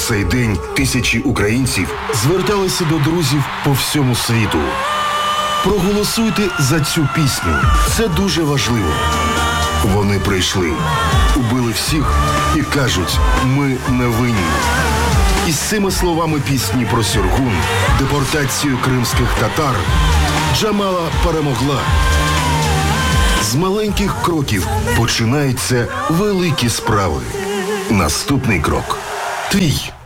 цей день тисячі українців зверталися до друзів по всьому світу. Проголосуйте за цю пісню. Це дуже важливо. Вони прийшли, убили всіх і кажуть, ми не винні. Із цими словами пісні про Сюргун, депортацію кримських татар, Джамала перемогла. З маленьких кроків починаються великі справи. Наступний крок – твій.